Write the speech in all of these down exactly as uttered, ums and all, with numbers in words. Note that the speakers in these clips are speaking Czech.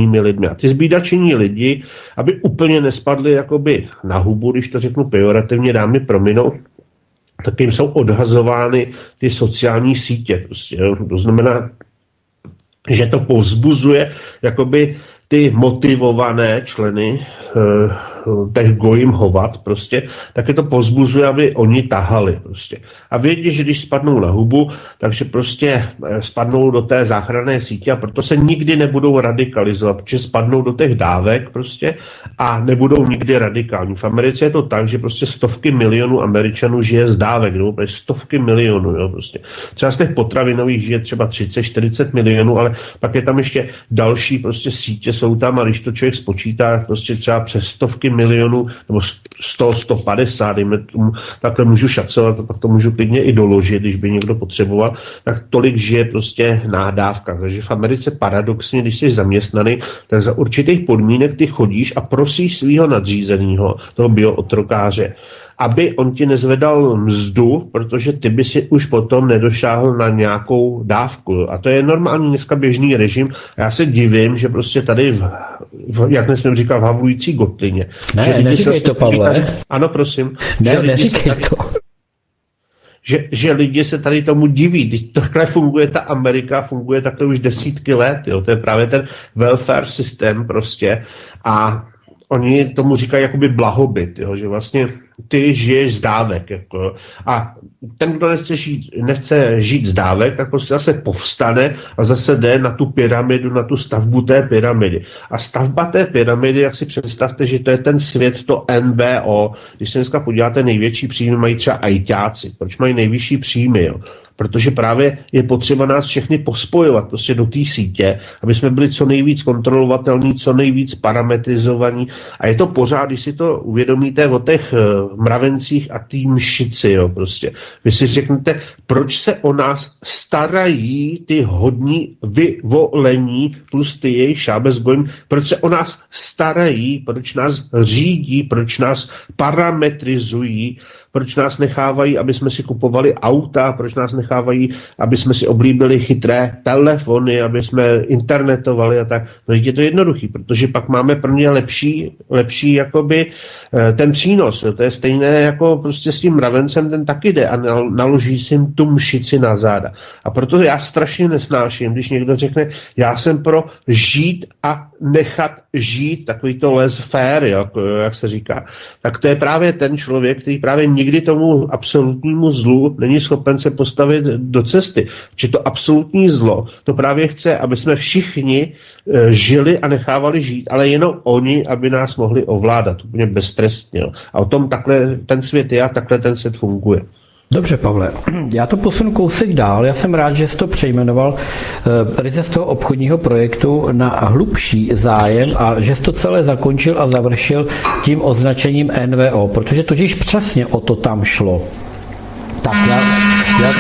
zbídačenými lidmi. A ty zbídačení lidi, aby úplně nespadli jakoby na hubu, když to řeknu pejorativně, dámy prominou, tak jim jsou odhazovány ty sociální sítě. Prostě, jo. To znamená, že to povzbuzuje jakoby ty motivované členy těch gojím hovat prostě, tak je to povzbuzuje, aby oni tahali prostě. A vědí, že když spadnou na hubu, takže prostě spadnou do té záchranné sítě a proto se nikdy nebudou radikalizovat, protože spadnou do těch dávek prostě a nebudou nikdy radikální. V Americe je to tak, že prostě stovky milionů Američanů žije z dávek, nebo stovky milionů, jo, prostě. Třeba z těch potravinových žije třeba třicet čtyřicet milionů, ale pak je tam ještě další prostě sítě jsou tam a když to člověk spočítá, prostě třeba přes stovky milionů, nebo sto, sto padesát, dejme tomu, takhle můžu šacovat, pak to můžu klidně i doložit, když by někdo potřeboval, tak tolik žije prostě na dávkách. Takže v Americe paradoxně, když jsi zaměstnaný, tak za určitých podmínek ty chodíš a prosíš svého nadřízeného, toho biootrokáře, aby on ti nezvedal mzdu, protože ty by si už potom nedošáhl na nějakou dávku. A to je normální dneska běžný režim. Já se divím, že prostě tady, v, v, jak jsem říkal, v havlující Gotlině. Ne, neříkej to, Pavle. Ano, prosím. Ne, neříkej to. Že, že lidi se tady tomu diví. Když takhle funguje ta Amerika, funguje takhle už desítky let. Jo. To je právě ten welfare systém prostě. A oni tomu říkají jakoby blahobyt, jo, že vlastně ty žiješ z dávek. Jako, a ten, kdo nechce žít, nechce žít z dávek, tak prostě zase povstane a zase jde na tu pyramidu, na tu stavbu té pyramidy. A stavba té pyramidy, jak si představte, že to je ten svět, to N B O. Když se dneska podíváte, největší příjmy mají třeba ajťáci. Proč mají nejvyšší příjmy? Jo? Protože právě je potřeba nás všechny pospojovat prostě do té sítě, aby jsme byli co nejvíc kontrolovatelní, co nejvíc parametrizovaní. A je to pořád, když si to uvědomíte o těch mravencích a tý mšici, jo, prostě. Vy si řeknete, proč se o nás starají ty hodní vyvolení plus ty jejich šábez gojím, proč se o nás starají, proč nás řídí, proč nás parametrizují, proč nás nechávají, aby jsme si kupovali auta, proč nás nechávají, aby jsme si oblíbili chytré telefony, aby jsme internetovali a tak. No je to jednoduchý, protože pak máme pro ně lepší, lepší jakoby ten přínos. To je stejné jako prostě s tím mravencem, ten taky jde a naloží si jim tu mšici na záda. A proto já strašně nesnáším, když někdo řekne, já jsem pro žít a nechat žít, takový to laissez-faire, jak, jak se říká. Tak to je právě ten člověk, který právě nikdy tomu absolutnímu zlu není schopen se postavit do cesty. Že to absolutní zlo, to právě chce, aby jsme všichni e, žili a nechávali žít, ale jenom oni, aby nás mohli ovládat, úplně beztrestně. A o tom takhle ten svět je a takhle ten svět funguje. Dobře, Pavle, já to posunu kousek dál. Já jsem rád, že jsi to přejmenoval uh, ryze z toho obchodního projektu na hlubší zájem a že jsi to celé zakončil a završil tím označením N V O, protože totiž přesně o to tam šlo. Tak já... já...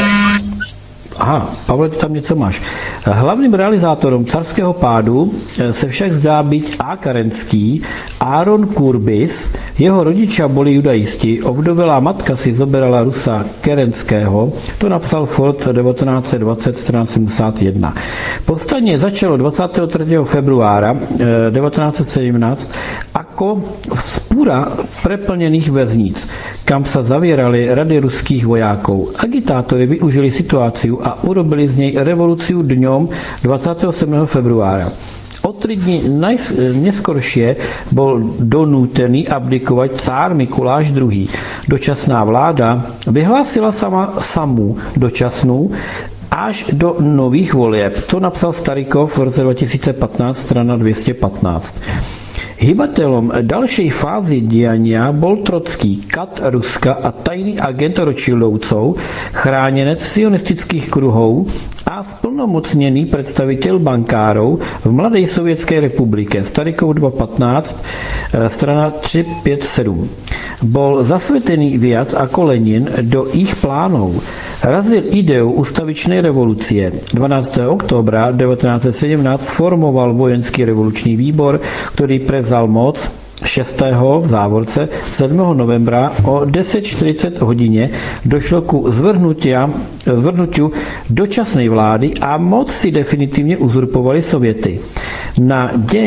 Aha, Pavle, ty tam něco máš. Hlavním realizátorem carského pádu se však zdá být A. Karenský, Aaron Kurbis, jeho rodiče byli judajisti, ovdovělá matka si zoberala Rusa Kerenského, to napsal Ford devatenáct dvacet, strana sedmdesát jedna. Povstání začalo dvacátého třetího februára devatenáct sedmnáct jako vzpůra preplněných věznic, kam se zavírali rady ruských vojáků. Agitátory využili situaci a urobili z něj revoluci dňom dvacátého sedmého februára. O tři dny neskoršie byl donutený abdikovat cár Mikuláš druhý. Dočasná vláda vyhlásila sama samu dočasnou až do nových volieb. To napsal Starikov v roce dva tisíce patnáct, strana dvě stě patnáct. Hybatelom další fázy diania bol Trocký, kat Ruska a tajný agent Rothschildovcov, chráněnec sionistických kruhů a splnomocněný představitel bankárov v mladé sovětské republice. Starikov dva patnáct, strana tři pět sedm. Bol zasvětený viac ako Lenin do ich plánov. Razil ideu ustavičnej revolucie. dvanáctého októbra devatenáct sedmnáct formoval vojenský revoluční výbor, který prevzal moc šestého v závorce sedmého novembra o deset čtyřicet hodině došlo ku zvrhnutiu dočasnej vlády a moc si definitivně uzurpovali Sověty. Na deň